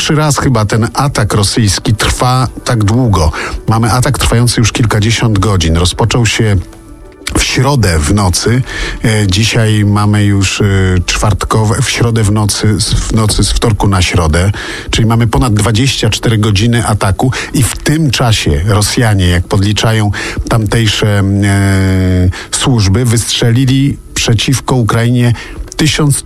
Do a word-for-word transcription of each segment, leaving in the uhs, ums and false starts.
pierwszy raz chyba ten atak rosyjski trwa tak długo. Mamy atak trwający już kilkadziesiąt godzin. Rozpoczął się w środę w nocy. E, dzisiaj mamy już e, czwartkowe, w środę w nocy, w nocy z wtorku na środę, czyli mamy ponad dwadzieścia cztery godziny ataku i w tym czasie Rosjanie, jak podliczają tamtejsze e, służby, wystrzelili przeciwko Ukrainie tysiąc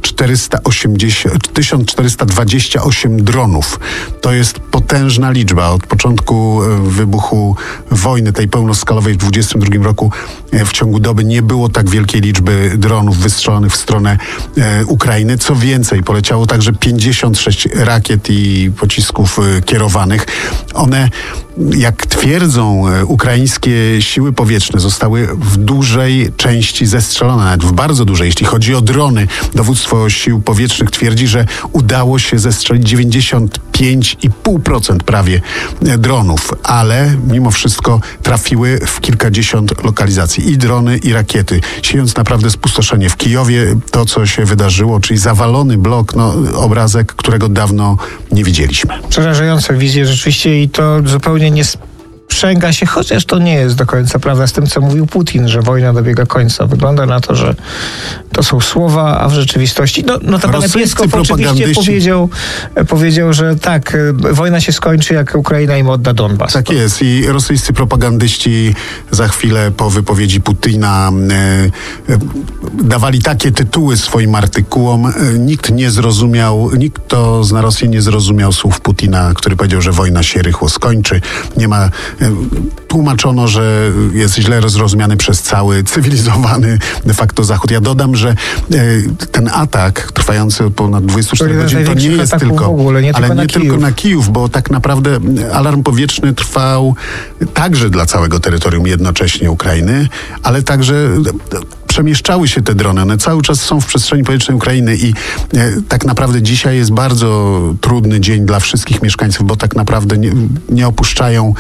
czterysta dwadzieścia osiem dronów. To jest potężna liczba. Od początku wybuchu wojny tej pełnoskalowej w dwudziestym drugim roku w ciągu doby nie było tak wielkiej liczby dronów wystrzelonych w stronę e, Ukrainy. Co więcej, poleciało także pięćdziesiąt sześć rakiet i pocisków e, kierowanych. One, jak twierdzą e, ukraińskie siły powietrzne, zostały w dużej części zestrzelone, nawet w bardzo dużej. Jeśli chodzi o drony, dowództwo sił powietrznych twierdzi, że udało się zestrzelić dziewięćdziesiąt pięć i pół procent prawie dronów, ale mimo wszystko trafiły w kilkadziesiąt lokalizacji. I drony, i rakiety. Siejąc naprawdę spustoszenie. W Kijowie to, co się wydarzyło, czyli zawalony blok, no, obrazek, którego dawno nie widzieliśmy. Przerażające wizje rzeczywiście i to zupełnie nie sprzęga się, chociaż to nie jest do końca prawda z tym, co mówił Putin, że wojna dobiega końca. Wygląda na to, że to są słowa, a w rzeczywistości... No, no to pan Pieskow oczywiście powiedział, powiedział, że tak, wojna się skończy, jak Ukraina im odda Donbas. Tak jest i rosyjscy propagandyści za chwilę po wypowiedzi Putina e, e, dawali takie tytuły swoim artykułom. E, nikt nie zrozumiał, nikt to z na Rosji nie zrozumiał słów Putina, który powiedział, że wojna się rychło skończy. Nie ma Tłumaczono, że jest źle zrozumiany przez cały cywilizowany de facto Zachód. Ja dodam, że ten atak trwający od ponad dwudziestu czterech godzin to nie jest tylko, ogóle, nie ale tylko nie na tylko na Kijów, bo tak naprawdę alarm powietrzny trwał także dla całego terytorium jednocześnie Ukrainy, ale także przemieszczały się te drony. One cały czas są w przestrzeni powietrznej Ukrainy i e, tak naprawdę dzisiaj jest bardzo trudny dzień dla wszystkich mieszkańców, bo tak naprawdę nie, nie opuszczają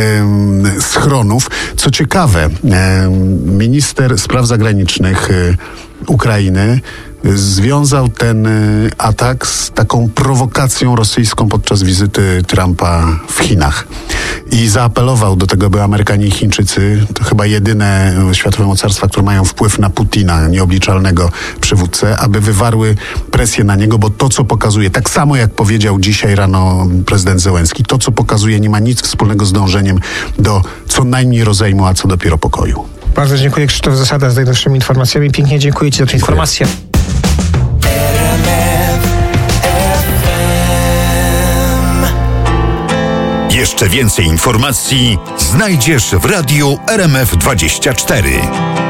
e, schronów. Co ciekawe, e, minister spraw zagranicznych e, Ukrainy związał ten atak z taką prowokacją rosyjską podczas wizyty Trumpa w Chinach. I zaapelował do tego, by Amerykanie i Chińczycy, to chyba jedyne światowe mocarstwa, które mają wpływ na Putina, nieobliczalnego przywódcę, aby wywarły presję na niego, bo to, co pokazuje, tak samo jak powiedział dzisiaj rano prezydent Zełenski, to, co pokazuje, nie ma nic wspólnego z dążeniem do co najmniej rozejmu, a co dopiero pokoju. Bardzo dziękuję. Krzysztof Zasada z najnowszymi informacjami. Pięknie dziękuję Ci za tę informację. Jeszcze więcej informacji znajdziesz w radiu R M F dwadzieścia cztery.